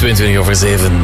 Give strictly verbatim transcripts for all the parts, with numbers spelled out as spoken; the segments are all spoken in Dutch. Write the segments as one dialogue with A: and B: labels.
A: tweeëntwintig over zeven.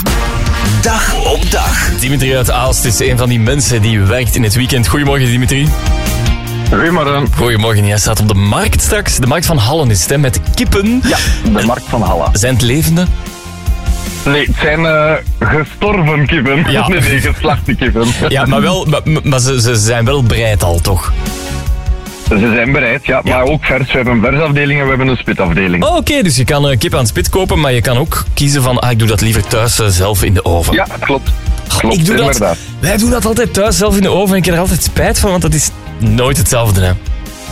B: Dag op dag.
A: Dimitri uit Aalst is een van die mensen die werkt in het weekend. Goedemorgen, Dimitri.
C: Goedemorgen.
A: Goedemorgen, jij staat op de markt straks. De markt van Hallen is het, hè, met kippen.
C: Ja, de markt van Halle.
A: Zijn het levende?
C: Nee, het zijn uh, gestorven kippen.
A: Ja.
C: Nee, nee, geslachte kippen.
A: Ja, maar, wel, maar, maar ze, ze zijn wel bereid al, toch?
C: Ze zijn bereid, ja,
A: Ja.
C: maar ook vers. We hebben een versafdeling en we hebben een spitafdeling.
A: Oh, oké, dus je kan uh, kip aan het spit kopen, maar je kan ook kiezen van, ah, ik doe dat liever thuis uh, zelf in de oven.
C: Ja, klopt. Klopt,
A: ik doe dat,
C: inderdaad.
A: wij doen dat altijd thuis zelf in de oven en ik heb er altijd spijt van, want dat is nooit hetzelfde, hè.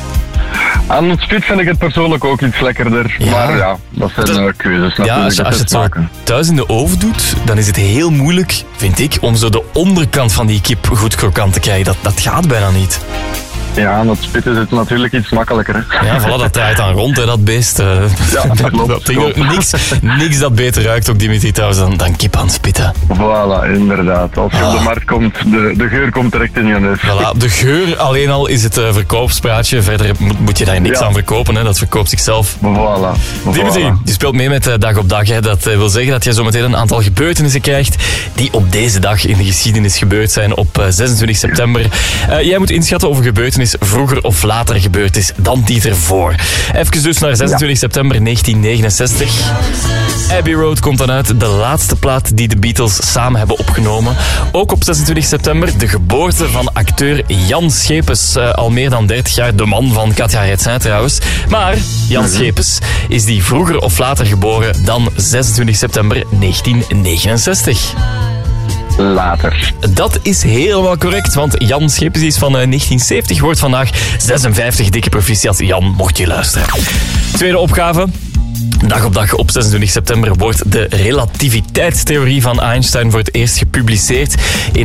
C: Aan het spit vind ik het persoonlijk ook iets lekkerder.
A: Ja.
C: Maar ja, dat zijn
A: Dat-
C: uh, keuzes.
A: Ja,
C: natuurlijk,
A: als je, als je het zo
C: maken.
A: thuis in de oven doet, dan is het heel moeilijk, vind ik, om zo de onderkant van die kip goed krokant te krijgen. Dat, dat gaat bijna niet.
C: Ja, aan het spit is het natuurlijk iets makkelijker. Hè.
A: Ja, voilà, dat draait dan rond, hè, dat beest. eh.
C: Ja, dat klopt,
A: dat ding,
C: klopt.
A: niks, niks dat beter ruikt, ook Dimitri trouwens, dan, dan kip aan het spitten.
C: Voilà, inderdaad. Als je
A: Ah.
C: op de markt komt, de, de geur komt direct in je neus.
A: Voilà, de geur alleen al is het uh, verkoopspraatje. Verder moet, moet je daar niks
C: Ja.
A: aan verkopen, hè. Dat verkoopt zichzelf.
C: Voilà.
A: Dimitri,
C: voilà.
A: je speelt mee met uh, Dag op Dag. Hè. Dat uh, wil zeggen dat je zometeen een aantal gebeurtenissen krijgt die op deze dag in de geschiedenis gebeurd zijn op uh, zesentwintig september. Uh, jij moet inschatten of een gebeurtenis vroeger of later gebeurd is dan die ervoor. Even dus naar zesentwintig september negentien negenenzestig. Abbey Road komt dan uit, de laatste plaat die de Beatles samen hebben opgenomen. Ook op zesentwintig september de geboorte van acteur Jan Schepens. Uh, al meer dan dertig jaar de man van Katja Rijtsijn trouwens. Maar Jan Schepens, is die vroeger of later geboren dan zesentwintig september negentien negenenzestig?
C: Later.
A: Dat is helemaal correct, want Jan Schepens is van uh, negentien zeventig, wordt vandaag zesenvijftig. Dikke proficiat, Jan, mocht je luisteren. Tweede opgave. Dag op dag op zesentwintig september wordt de relativiteitstheorie van Einstein voor het eerst gepubliceerd in